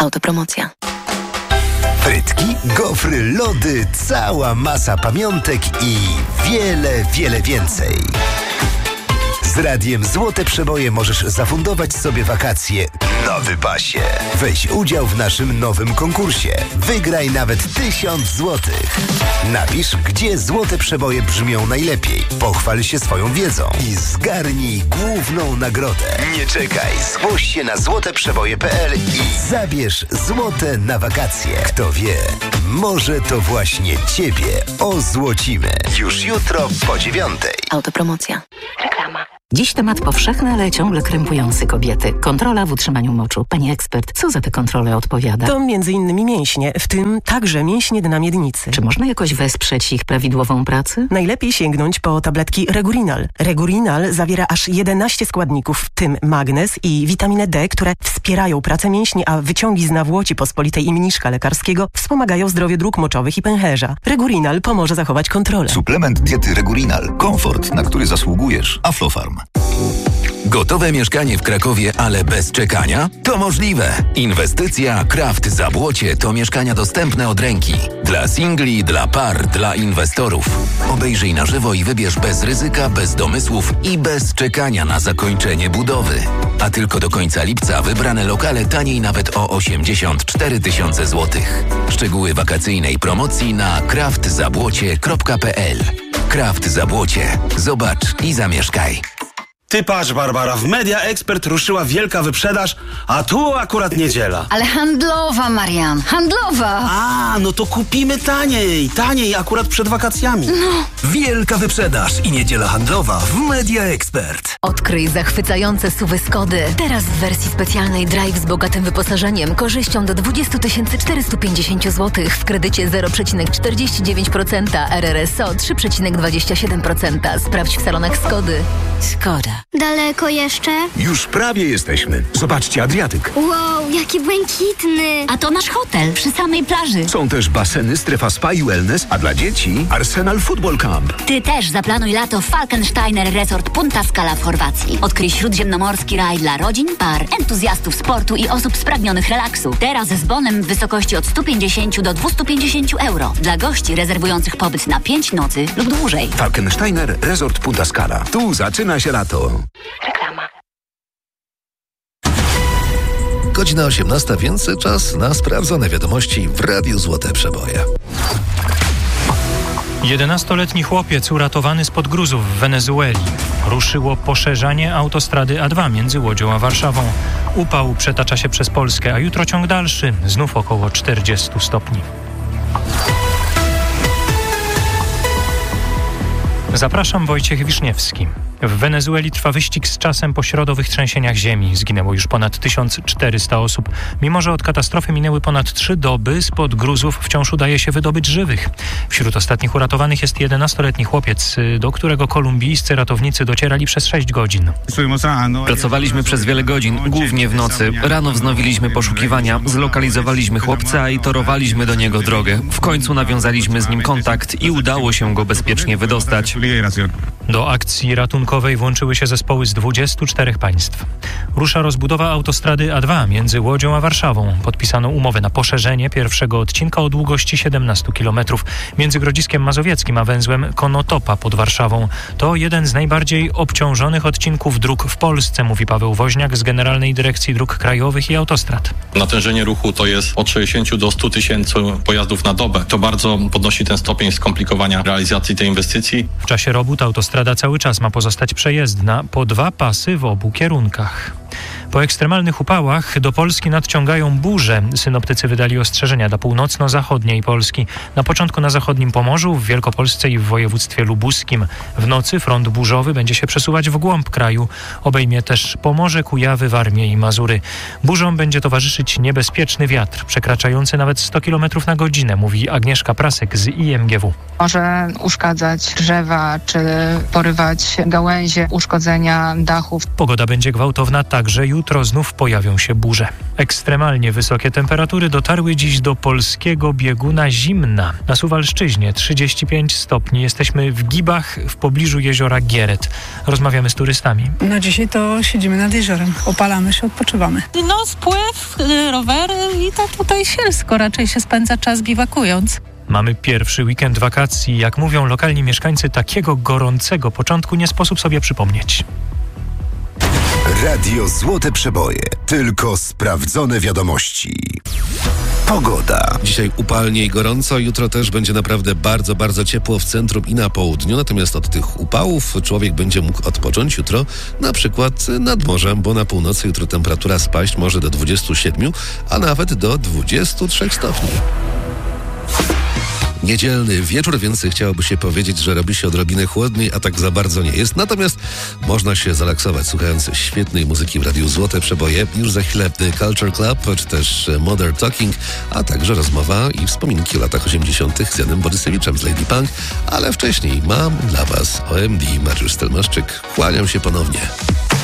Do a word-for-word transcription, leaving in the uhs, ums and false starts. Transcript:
Autopromocja. Frytki, gofry, lody, cała masa pamiątek i wiele, wiele więcej. Z Radiem Złote Przeboje możesz zafundować sobie wakacje na wypasie. Weź udział w naszym nowym konkursie. Wygraj nawet tysiąc złotych. Napisz, gdzie Złote Przeboje brzmią najlepiej. Pochwal się swoją wiedzą i zgarnij główną nagrodę. Nie czekaj, zgłoś się na złote przeboje kropka p l i zabierz złote na wakacje. Kto wie, może to właśnie Ciebie ozłocimy. Już jutro po dziewiątej. Autopromocja. Reklama. Dziś temat powszechny, ale ciągle krępujący kobiety. Kontrola w utrzymaniu moczu. Pani ekspert, co za te kontrole odpowiada? To między innymi mięśnie, w tym także mięśnie dna miednicy. Czy można jakoś wesprzeć ich prawidłową pracę? Najlepiej sięgnąć po tabletki Regurinal. Regurinal zawiera aż jedenaście składników, w tym magnez i witaminę D, które wspierają pracę mięśni, a wyciągi z nawłoci pospolitej i mniszka lekarskiego wspomagają zdrowie dróg moczowych i pęcherza. Regurinal pomoże zachować kontrolę. Suplement diety Regurinal. Komfort, na który zasługujesz. Aflofarm. Gotowe mieszkanie w Krakowie, ale bez czekania? To możliwe. Inwestycja Kraft Zabłocie to mieszkania dostępne od ręki. Dla singli, dla par, dla inwestorów. Obejrzyj na żywo i wybierz bez ryzyka, bez domysłów i bez czekania na zakończenie budowy. A tylko do końca lipca wybrane lokale taniej nawet o osiemdziesiąt cztery tysiące złotych. Szczegóły wakacyjnej promocji na kraft zabłocie kropka p l. Kraft Zabłocie. Zobacz i zamieszkaj. Ty patrz, Barbara, w Media Expert ruszyła wielka wyprzedaż, a tu akurat niedziela. Ale handlowa, Marian, handlowa! A, no to kupimy taniej, taniej akurat przed wakacjami. No. Wielka wyprzedaż i niedziela handlowa w Media Expert. Odkryj zachwycające suwy Skody. Teraz w wersji specjalnej Drive z bogatym wyposażeniem, korzyścią do dwadzieścia tysięcy czterysta pięćdziesiąt złotych w kredycie zero przecinek czterdzieści dziewięć procent, R R S O trzy przecinek dwadzieścia siedem procent. Sprawdź w salonach Skody. Skoda. Daleko jeszcze? Już prawie jesteśmy. Zobaczcie, Adriatyk. Wow, jaki błękitny. A to nasz hotel przy samej plaży. Są też baseny, strefa spa i wellness, a dla dzieci Arsenal Football Camp. Ty też zaplanuj lato w Falkensteiner Resort Punta Scala w Chorwacji. Odkryj śródziemnomorski raj dla rodzin, par, entuzjastów sportu i osób spragnionych relaksu. Teraz z bonem w wysokości od sto pięćdziesiąt do dwustu pięćdziesięciu euro. Dla gości rezerwujących pobyt na pięć nocy lub dłużej. Falkensteiner Resort Punta Scala. Tu zaczyna się lato. Reklama. Godzina osiemnasta, więc czas na sprawdzone wiadomości w Radiu Złote Przeboje. jedenastoletni chłopiec uratowany spod gruzów w Wenezueli. Ruszyło poszerzanie autostrady A dwa między Łodzią a Warszawą. Upał przetacza się przez Polskę, a jutro ciąg dalszy, znów około czterdziestu stopni. Zapraszam, Wojciech Wiszniewski. W Wenezueli trwa wyścig z czasem po środowych trzęsieniach ziemi. Zginęło już ponad tysiąc czterysta osób. Mimo że od katastrofy minęły ponad trzy doby, spod gruzów wciąż udaje się wydobyć żywych. Wśród ostatnich uratowanych jest jedenastoletni chłopiec, do którego kolumbijscy ratownicy docierali przez sześć godzin. Pracowaliśmy przez wiele godzin, głównie w nocy. Rano wznowiliśmy poszukiwania, zlokalizowaliśmy chłopca i torowaliśmy do niego drogę. W końcu nawiązaliśmy z nim kontakt i udało się go bezpiecznie wydostać. Do akcji ratunkowej włączyły się zespoły z dwudziestu czterech państw. Rusza rozbudowa autostrady A dwa między Łodzią a Warszawą. Podpisano umowę na poszerzenie pierwszego odcinka o długości siedemnastu kilometrów między Grodziskiem Mazowieckim a węzłem Konotopa pod Warszawą. To jeden z najbardziej obciążonych odcinków dróg w Polsce, mówi Paweł Woźniak z Generalnej Dyrekcji Dróg Krajowych i Autostrad. Natężenie ruchu to jest od sześćdziesięciu do stu tysięcy pojazdów na dobę. To bardzo podnosi ten stopień skomplikowania realizacji tej inwestycji. W czasie robót autostrada cały czas ma pozostać przejezdna po dwa pasy w obu kierunkach. Po ekstremalnych upałach do Polski nadciągają burze. Synoptycy wydali ostrzeżenia dla północno-zachodniej Polski. Na początku na zachodnim Pomorzu, w Wielkopolsce i w województwie lubuskim. W nocy front burzowy będzie się przesuwać w głąb kraju. Obejmie też Pomorze, Kujawy, Warmię i Mazury. Burzom będzie towarzyszyć niebezpieczny wiatr, przekraczający nawet sto kilometrów na godzinę, mówi Agnieszka Prasek z I M G W. Może uszkadzać drzewa, czy porywać gałęzie, uszkodzenia dachów. Pogoda będzie gwałtowna także jutro. jutro znów pojawią się burze. Ekstremalnie wysokie temperatury dotarły dziś do polskiego bieguna Zimna. Na Suwalszczyźnie trzydzieści pięć stopni. Jesteśmy w Gibach w pobliżu jeziora Gieret. Rozmawiamy z turystami. No dzisiaj to siedzimy nad jeziorem. Opalamy się, odpoczywamy. No spływ, rowery i to tutaj sielsko. Raczej się spędza czas biwakując. Mamy pierwszy weekend wakacji. Jak mówią lokalni mieszkańcy, takiego gorącego początku nie sposób sobie przypomnieć. Radio Złote Przeboje. Tylko sprawdzone wiadomości. Pogoda. Dzisiaj upalnie i gorąco, jutro też będzie naprawdę bardzo, bardzo ciepło w centrum i na południu. Natomiast od tych upałów człowiek będzie mógł odpocząć jutro na przykład nad morzem, bo na północy jutro temperatura spaść może do dwudziestu siedmiu, a nawet do dwudziestu trzech stopni. Niedzielny wieczór, więc chciałoby się powiedzieć, że robi się odrobinę chłodniej, a tak za bardzo nie jest. Natomiast można się zalaksować słuchając świetnej muzyki w Radiu Złote Przeboje. Już za chwilę The Culture Club, czy też Modern Talking, a także rozmowa i wspominki o latach osiemdziesiątych z Janem Borysewiczem z Lady Punk. Ale wcześniej mam dla Was O M D Mariusz Stelmaszczyk. Kłaniam się ponownie.